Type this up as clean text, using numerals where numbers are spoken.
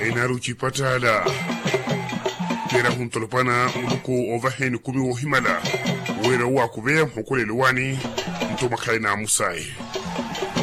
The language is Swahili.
inaru chipatala Pera huntolopana uluku ovaheni kumi wo himala Wera wa kubea mkule luwani Mto makale na musai